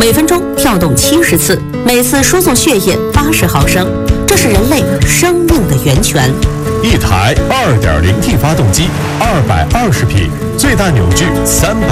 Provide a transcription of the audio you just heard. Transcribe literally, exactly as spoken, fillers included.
每分钟跳动七十次，每次输送血液八十毫升，这是人类生命的源泉。 一台 二点零 T 发动机，二百二十匹，最大扭矩三百。